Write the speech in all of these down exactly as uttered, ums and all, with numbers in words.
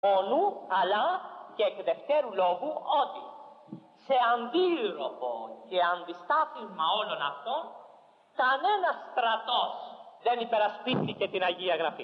μόνου, αλλά και εκ δευτέρου λόγου ότι σε αντίρροπο και αντιστάθμισμα όλων αυτών κανένας στρατός δεν υπερασπίστηκε την Αγία Γραφή.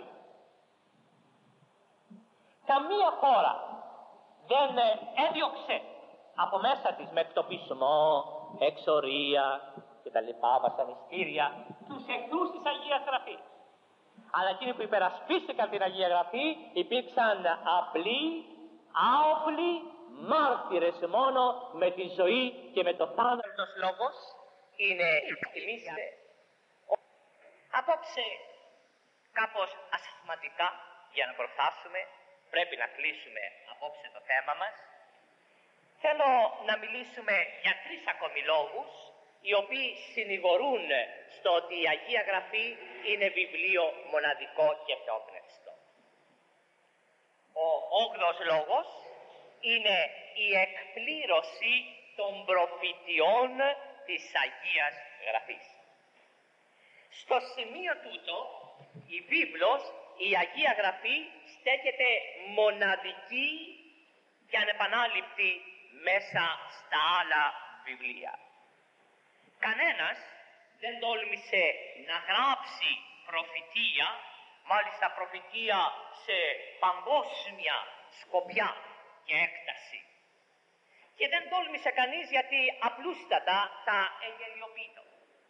Καμία χώρα δεν έδιωξε από μέσα της με εκτοπισμό, εξορία και τα λοιπά βασανιστήρια τους εχθρούς της Αγίας Γραφής. Αλλά εκείνοι που υπερασπίστηκαν την Αγία Γραφή υπήρξαν απλοί, άοπλοι, μάρτυρες μόνο με τη ζωή και με το θάνατο. Ο λόγος είναι εκτιμήστε. Απόψε κάπως ασχηματικά για να προφάσουμε, πρέπει να κλείσουμε απόψε το θέμα μας. Θέλω να μιλήσουμε για τρεις ακόμη λόγους οι οποίοι συνηγορούν στο ότι η Αγία Γραφή είναι βιβλίο μοναδικό και θεόπνευστο. Ο όγδοος λόγος είναι η εκπλήρωση των προφητιών της Αγίας Γραφής. Στο σημείο τούτο η βίβλος, η Αγία Γραφή στέκεται μοναδική και ανεπανάληπτη μέσα στα άλλα βιβλία. Κανένας δεν τόλμησε να γράψει προφητεία, μάλιστα προφητεία σε παγκόσμια σκοπιά και έκταση. Και δεν τόλμησε κανείς γιατί απλούστατα θα εγγελιοποιείται.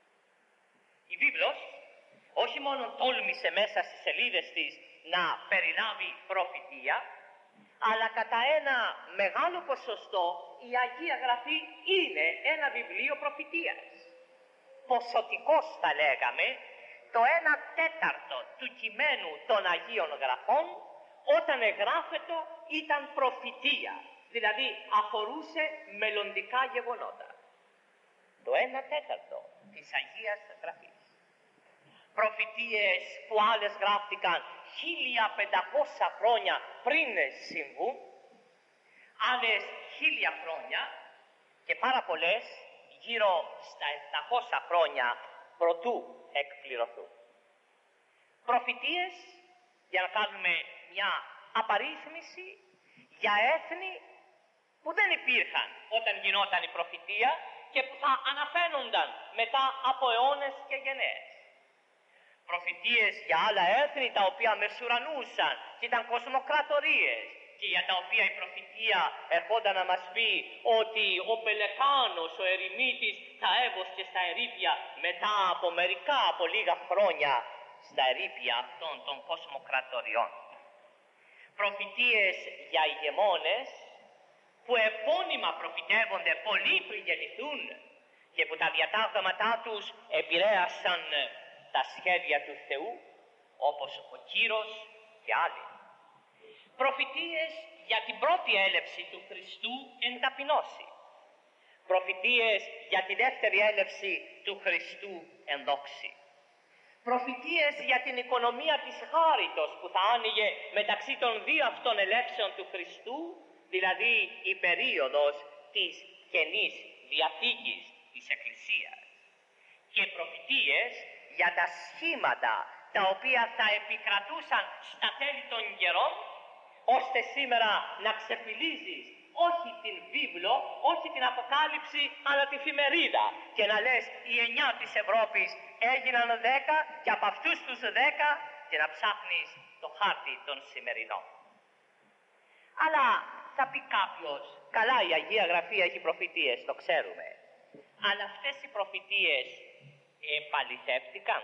Η βίβλος όχι μόνο τόλμησε μέσα στις σελίδες της να περιλάβει προφητεία, αλλά κατά ένα μεγάλο ποσοστό η Αγία Γραφή είναι ένα βιβλίο προφητείας. Ποσοτικώς θα λέγαμε, το ένα τέταρτο του κειμένου των Αγίων Γραφών όταν εγγράφετο ήταν προφητεία, δηλαδή αφορούσε μελλοντικά γεγονότα. Το ένα τέταρτο της Αγίας Γραφής. Προφητείες που άλλες γράφτηκαν χίλια πεντακόσια χρόνια πριν συμβούν, άλλες χίλια χρόνια και πάρα πολλές γύρω στα επτακόσια χρόνια προτού εκπληρωθούν. Προφητείες, για να κάνουμε μια απαρίθμηση, για έθνη που δεν υπήρχαν όταν γινόταν η προφητεία και που θα αναφαίνονταν μετά από αιώνες και γενναίες. Προφητείες για άλλα έθνη τα οποία μεσουρανούσαν και ήταν κοσμοκρατορίες και για τα οποία η προφητεία ερχόταν να μας πει ότι ο Πελεκάνος, ο ερημίτης θα έβοσκε στα ερείπια μετά από μερικά από λίγα χρόνια στα ερείπια αυτών των κοσμοκρατοριών. Προφητείες για ηγεμόνες που επώνυμα προφητεύονται πολύ πριν γεννηθούν και που τα διατάγματά τους επηρέασαν τα σχέδια του Θεού, όπως ο Κύρος και άλλοι. Προφητείες για την πρώτη έλευση του Χριστού εν ταπεινώσει. Προφητείες για τη δεύτερη έλευση του Χριστού εν δόξη. Προφητείες για την οικονομία της χάριτος που θα άνοιγε μεταξύ των δύο αυτών ελεύσεων του Χριστού, δηλαδή η περίοδος της Καινής Διαθήκης της Εκκλησίας. Και προφητείες για τα σχήματα τα οποία θα επικρατούσαν στα τέλη των καιρών, ώστε σήμερα να ξεφυλίζεις όχι την βίβλο, όχι την Αποκάλυψη, αλλά τη εφημερίδα και να λες οι εννιά της Ευρώπης έγιναν δέκα και από αυτούς τους δέκα και να ψάχνεις το χάρτη των σημερινών. Αλλά θα πει κάποιος, καλά η Αγία Γραφή έχει προφητείες, το ξέρουμε. Αλλά αυτές οι προφητείες επαληθεύτηκαν.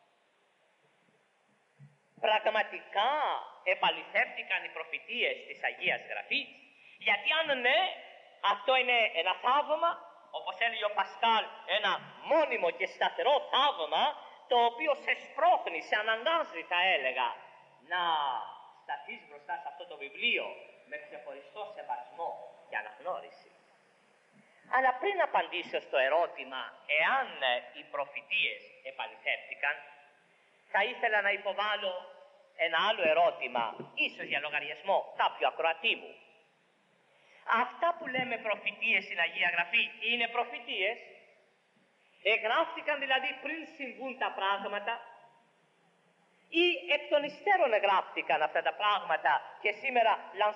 Πραγματικά επαληθεύτηκαν οι προφητείες της Αγίας Γραφής. Γιατί αν ναι, αυτό είναι ένα θαύμα, όπως έλεγε ο Πασκάλ, ένα μόνιμο και σταθερό θαύμα, το οποίο σε σπρώχνει, σε αναγκάζει θα έλεγα, να σταθείς μπροστά σε αυτό το βιβλίο με ξεχωριστό σεβασμό και αναγνώριση. Αλλά πριν απαντήσω στο ερώτημα εάν οι προφητείες επαληθεύτηκαν, θα ήθελα να υποβάλω ένα άλλο ερώτημα, ίσως για λογαριασμό κάποιου ακροατή μου. Αυτά που λέμε προφητείες στην Αγία Γραφή είναι προφητείες? Εγγράφτηκαν δηλαδή πριν συμβούν τα πράγματα? ή εκ των υστέρων εγγράφτηκαν αυτά τα πράγματα και σήμερα